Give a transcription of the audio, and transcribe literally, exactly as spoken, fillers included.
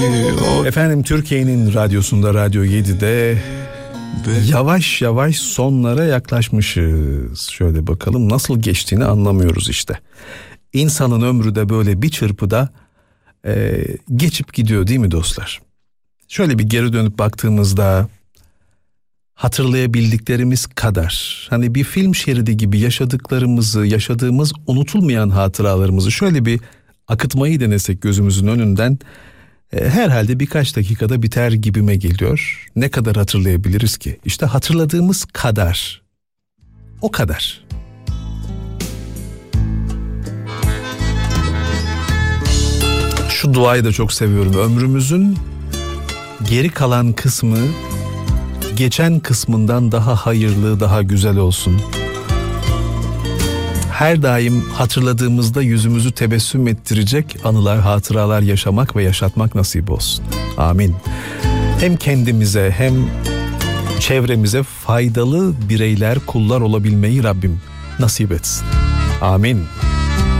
Efendim, Türkiye'nin radyosunda, Radyo yedi'de yavaş yavaş sonlara yaklaşmışız. Şöyle bakalım, nasıl geçtiğini anlamıyoruz işte. İnsanın ömrü de böyle bir çırpıda e, geçip gidiyor değil mi dostlar? Şöyle bir geri dönüp baktığımızda hatırlayabildiklerimiz kadar, hani bir film şeridi gibi yaşadıklarımızı, yaşadığımız unutulmayan hatıralarımızı şöyle bir akıtmayı denesek gözümüzün önünden, e, herhalde birkaç dakikada biter gibime geliyor. Ne kadar hatırlayabiliriz ki? İşte hatırladığımız kadar. O kadar. Şu duayı da çok seviyorum. Ömrümüzün geri kalan kısmı geçen kısmından daha hayırlı, daha güzel olsun. Her daim hatırladığımızda yüzümüzü tebessüm ettirecek anılar, hatıralar yaşamak ve yaşatmak nasip olsun. Amin. Hem kendimize hem çevremize faydalı bireyler, kullar olabilmeyi Rabbim nasip etsin. Amin.